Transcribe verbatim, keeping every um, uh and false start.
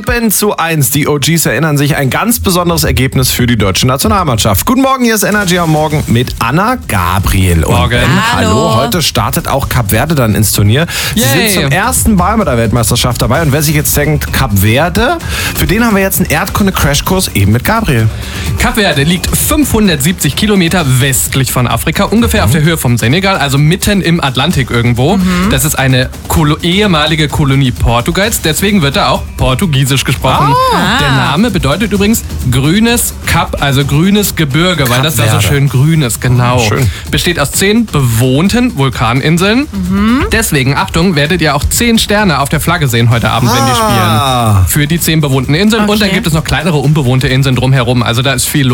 sieben zu eins. Die O Gs erinnern sich, ein ganz besonderes Ergebnis für die deutsche Nationalmannschaft. Guten Morgen, hier ist Energy am Morgen mit Anna Gabriel. Und Morgen. Hallo. Hallo. Heute startet auch Kap Verde dann ins Turnier. Sie Yay. sind zum ersten Mal bei der Weltmeisterschaft dabei. Und wer sich jetzt denkt, Kap Verde, für den haben wir jetzt einen Erdkunde-Crashkurs eben mit Gabriel. Kap Verde liegt fünfhundertsiebzig Kilometer westlich von Afrika, ungefähr mhm. auf der Höhe vom Senegal, also mitten im Atlantik irgendwo. Mhm. Das ist eine Kolo- ehemalige Kolonie Portugals, deswegen wird da auch Portugiesisch gesprochen. Ah. Der Name bedeutet übrigens grünes Kap, also grünes Gebirge, weil Kap das da so Verde. schön grün ist, genau. Schön. Besteht aus zehn bewohnten Vulkaninseln. Mhm. Deswegen, Achtung, werdet ihr auch zehn Sterne auf der Flagge sehen heute Abend, wenn die Ah. spielen. Für die zehn bewohnten Inseln. Okay. Und dann gibt es noch kleinere unbewohnte Inseln drumherum. Also da ist viel los.